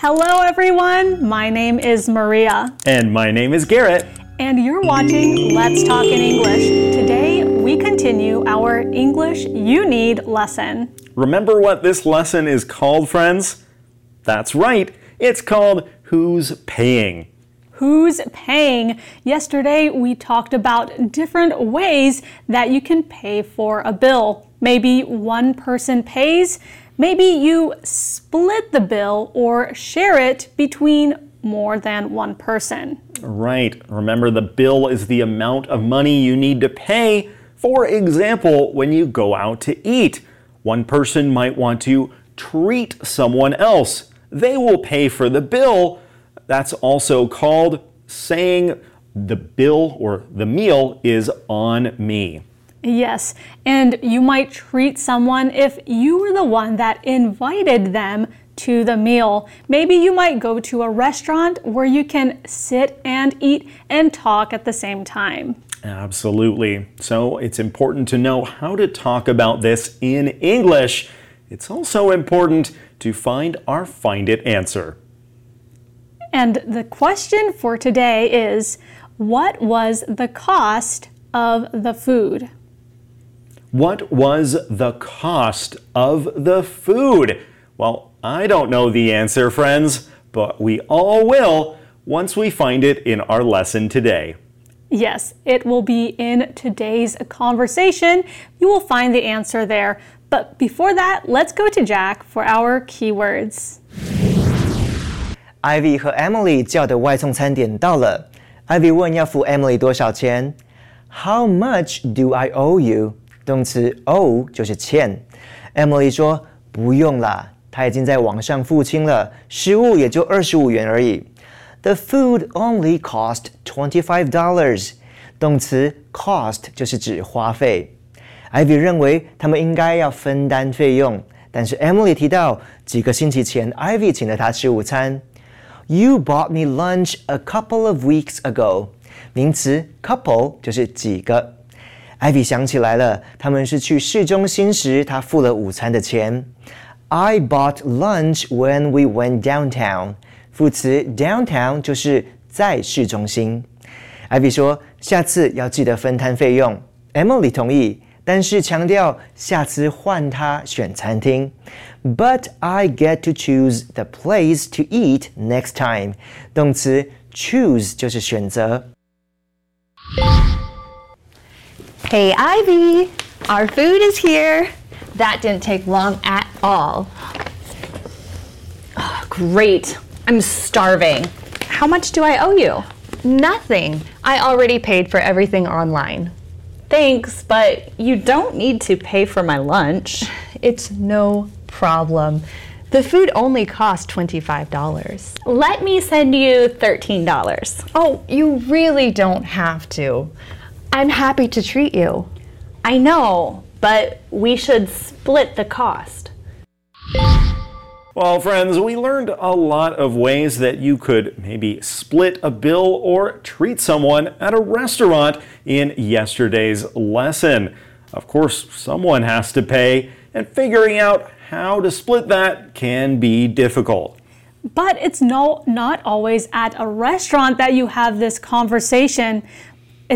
Hello everyone, my name is Maria. And my name is Garrett. And you're watching Let's Talk in English. Today we continue our English You Need lesson. Remember what this lesson is called, friends? That's right, it's called Who's Paying? Who's paying? Yesterday we talked about different ways that you can pay for a bill. Maybe one person pays, maybe you split the bill or share it between more than one person. Right. Remember, the bill is the amount of money you need to pay. For example, when you go out to eat, one person might want to treat someone else. They will pay for the bill. That's also called saying the bill or the meal is on me. Yes, and you might treat someone if you were the one that invited them to the meal. Maybe you might go to a restaurant where you can sit and eat and talk at the same time. Absolutely. So it's important to know how to talk about this in English. It's also important to find our Find It answer. And the question for today is, what was the cost of the food? What was the cost of the food? Well, I don't know the answer, friends, but we all will once we find it in our lesson today. Yes, it will be in today's conversation. You will find the answer there. But before that, let's go to Jack for our keywords. Ivy 和 Emily 叫的外送餐点到了。Ivy 问要付 Emily 多少钱？ How much do I owe you？ 动词 owe 就是欠。Emily 说不用啦，她已经在网上付清了，食物也就25元而已。The food only cost $25。 动词 cost 就是指花费。Ivy 认为他们应该要分担费用，但是 Emily 提到几个星期前 Ivy 请了她吃午餐。You bought me lunch a couple of weeks ago。 名词 couple 就是几个。Ivy 想起来了，他们是去市中心时，她付了午餐的钱。I bought lunch when we went downtown。 副词 downtown 就是在市中心。Ivy 说下次要记得分摊费用。Emily 同意，但是强调下次换她选餐厅。But I get to choose the place to eat next time。 动词 choose 就是选择。 Hey Ivy, our food is here. That didn't take long at all. Oh, great, I'm starving. How much do I owe you? Nothing. I already paid for everything online. Thanks, but you don't need to pay for my lunch. It's no problem. The food only cost $25. Let me send you $13. Oh, you really don't have to. I'm happy to treat you. I know, but we should split the cost. Well, friends, we learned a lot of ways that you could maybe split a bill or treat someone at a restaurant in yesterday's lesson. Of course, someone has to pay, and figuring out how to split that can be difficult. But it's not always at a restaurant that you have this conversation.